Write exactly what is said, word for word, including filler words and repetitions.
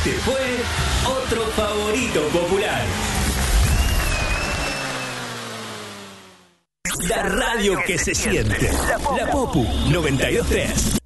Este fue otro favorito popular. La radio que se siente. La Popu noventa y dos punto tres.